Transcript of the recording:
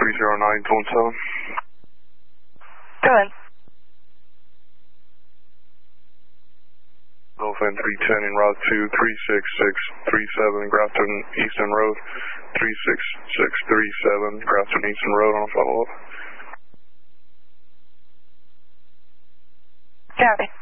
309.7. Go ahead. Dolphin 310 en route to 36637 Grafton Easton Road. 36637 Grafton Easton Road on a follow-up. Copy.